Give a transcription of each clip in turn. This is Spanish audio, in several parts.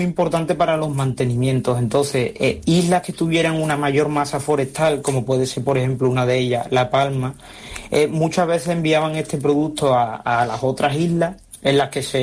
Importante para los mantenimientos. Entonces, islas que tuvieran una mayor masa forestal, como puede ser, por ejemplo, una de ellas, La Palma, muchas veces enviaban este producto a las otras islas en las que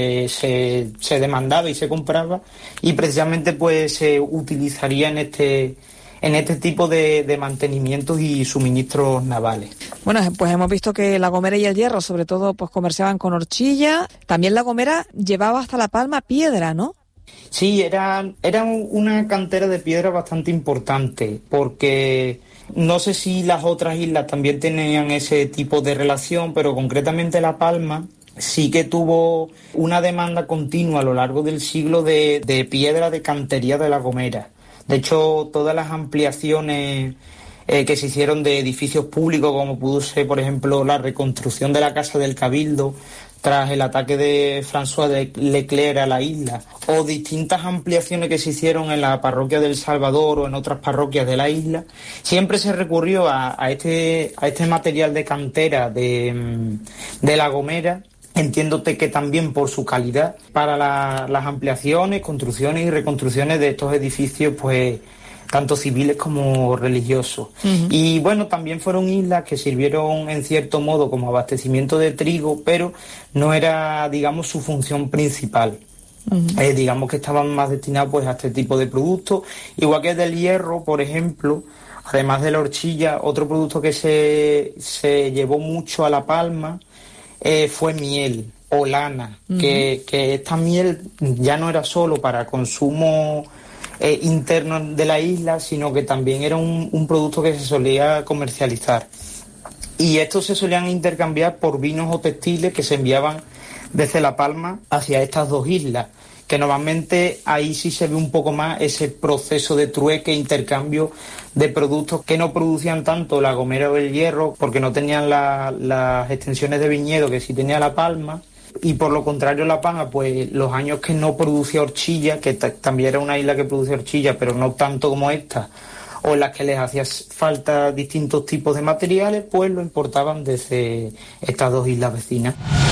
se demandaba y se compraba, y precisamente pues se utilizaría en este tipo de mantenimientos y suministros navales. Bueno, pues hemos visto que La Gomera y El Hierro, sobre todo, pues comerciaban con horchilla. También La Gomera llevaba hasta La Palma piedra, ¿no? Sí, era una cantera de piedra bastante importante, porque no sé si las otras islas también tenían ese tipo de relación, pero concretamente La Palma sí que tuvo una demanda continua a lo largo del siglo de piedra de cantería de La Gomera. De hecho, todas las ampliaciones que se hicieron de edificios públicos, como pudo ser, por ejemplo, la reconstrucción de la Casa del Cabildo tras el ataque de François de Leclerc a la isla, o distintas ampliaciones que se hicieron en la parroquia del Salvador o en otras parroquias de la isla, siempre se recurrió a este material de cantera de La Gomera, entiéndote que también por su calidad, para las ampliaciones, construcciones y reconstrucciones de estos edificios, pues tanto civiles como religiosos. Uh-huh. Y bueno, también fueron islas que sirvieron en cierto modo como abastecimiento de trigo, pero no era, digamos, su función principal. Uh-huh. Digamos que estaban más destinados pues a este tipo de productos, igual que del hierro, por ejemplo. Además de la horchilla, otro producto que se llevó mucho a La Palma fue miel o lana, uh-huh. que esta miel ya no era solo para consumo interno de la isla, sino que también era un producto que se solía comercializar. Y estos se solían intercambiar por vinos o textiles que se enviaban desde La Palma hacia estas dos islas, que normalmente ahí sí se ve un poco más ese proceso de trueque, intercambio de productos que no producían tanto La Gomera o El Hierro, porque no tenían las extensiones de viñedo que sí tenía La Palma. Y por lo contrario La Palma, pues los años que no producía horchilla, que también era una isla que producía horchilla, pero no tanto como esta, o en las que les hacía falta distintos tipos de materiales, pues lo importaban desde estas dos islas vecinas.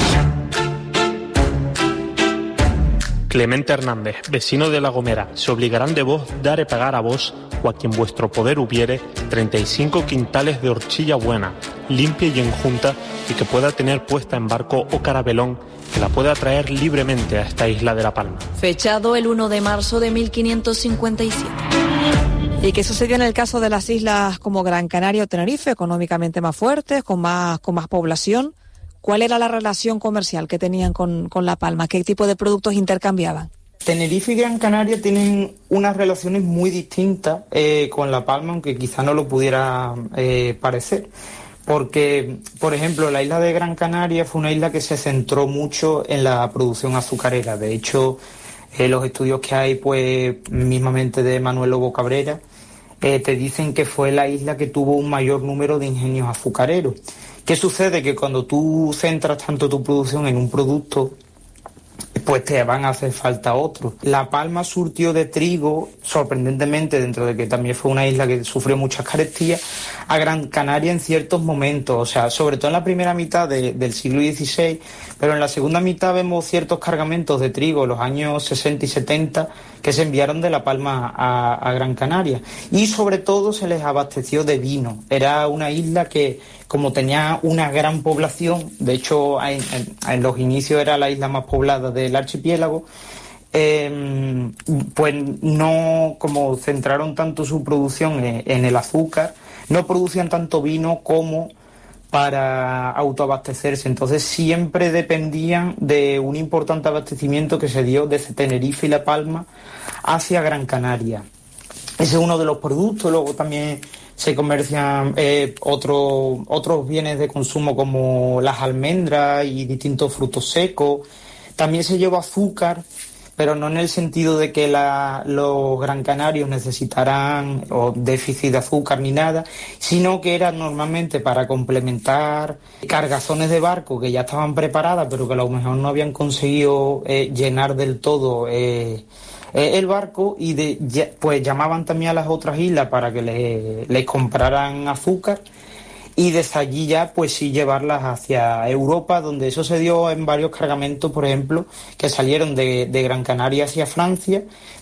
Clemente Hernández, vecino de La Gomera, se obligarán de vos dar e pagar a vos o a quien vuestro poder hubiere 35 quintales de horchilla buena, limpia y enjunta, y que pueda tener puesta en barco o carabelón, que la pueda traer libremente a esta isla de La Palma. Fechado el 1 de marzo de 1557. ¿Y qué sucedió en el caso de las islas como Gran Canaria o Tenerife, económicamente más fuertes, con más población? ¿Cuál era la relación comercial que tenían con La Palma? ¿Qué tipo de productos intercambiaban? Tenerife y Gran Canaria tienen unas relaciones muy distintas con La Palma, aunque quizá no lo pudiera parecer. Porque, por ejemplo, la isla de Gran Canaria fue una isla que se centró mucho en la producción azucarera. De hecho, los estudios que hay, pues, mismamente de Manuel Lobo Cabrera, te dicen que fue la isla que tuvo un mayor número de ingenios azucareros. ¿Qué sucede? Que cuando tú centras tanto tu producción en un producto, pues te van a hacer falta otros. La Palma surtió de trigo, sorprendentemente, dentro de que también fue una isla que sufrió muchas carestías, a Gran Canaria en ciertos momentos, o sea, sobre todo en la primera mitad del siglo XVI, pero en la segunda mitad vemos ciertos cargamentos de trigo en los años 60 y 70 que se enviaron de La Palma a Gran Canaria. Y sobre todo se les abasteció de vino. Era una isla que, como tenía una gran población, de hecho en los inicios era la isla más poblada del archipiélago, pues no, como centraron tanto su producción en el azúcar, no producían tanto vino como para autoabastecerse. Entonces siempre dependían de un importante abastecimiento que se dio desde Tenerife y La Palma hacia Gran Canaria. Ese es uno de los productos. Luego también se comercian otros bienes de consumo como las almendras y distintos frutos secos. También se lleva azúcar, pero no en el sentido de que los gran canarios necesitaran o déficit de azúcar ni nada, sino que era normalmente para complementar cargazones de barco que ya estaban preparadas, pero que a lo mejor no habían conseguido llenar del todo el barco, y pues llamaban también a las otras islas para que les compraran azúcar, y desde allí ya pues sí llevarlas hacia Europa, donde eso se dio en varios cargamentos, por ejemplo, que salieron de Gran Canaria hacia Francia,